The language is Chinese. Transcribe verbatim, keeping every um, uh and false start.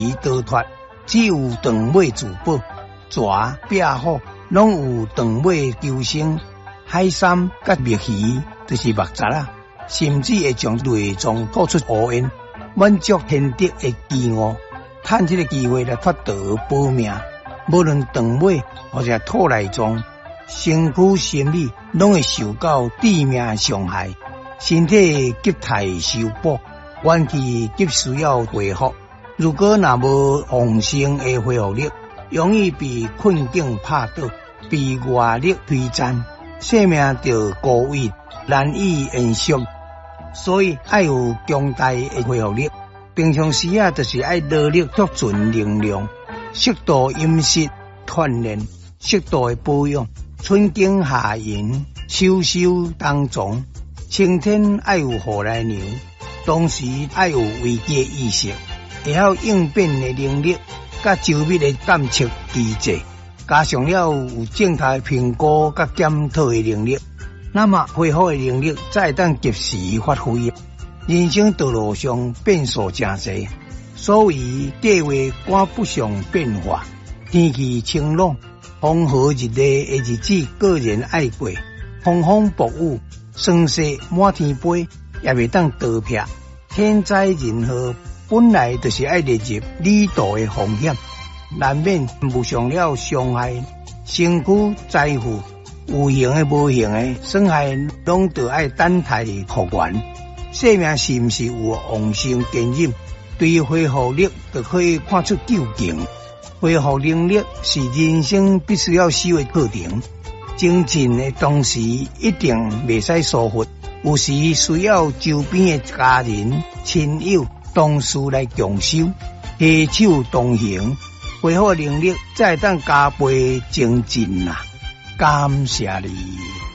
鱼逃脱，只有长尾自保。蛇、壁虎拢有长尾求生，海参甲蜜鱼就是目杂啊，甚至会将内脏吐出乌烟，满足天敌的饥饿，趁这个机会来脱逃保命。无论长尾或者兔内脏，身躯心理拢会受到致命伤害，身体急态受补，元气急需要恢复。如果若无旺盛的恢复力，容易被困境拍倒，被外力推战，生命就高危，难以延续。所以要有强大的恢复力。平常时啊，就是要努力储存能量，适度饮食锻炼，适度的保养，春耕夏耘，秋收冬藏。青天要有火来牛，同时要有危机意识，会晓应变的能力，甲周密的探测机制，加上了有正确评估甲检讨的能力，那么恢复的能力才当及时发挥。人生道路上变数真多，所以计划赶不上变化。天气晴朗、风和日丽的日子，个人爱过；风风暴雨、霜雪满天飞，也未当逃避。天灾人祸本来就是爱列入旅途的风险，难免遇上了伤害，身躯财富有形的无形的损害，拢得爱等待复原。生命是毋是有旺盛坚韧，对恢复力就可以看出究竟。恢复能力是人生必须要修的课程，精进的同时一定袂使疏忽，有时需要周边的家人、亲友、同事来共修，携手同行，恢复能力才会当加倍精进啊！感谢你。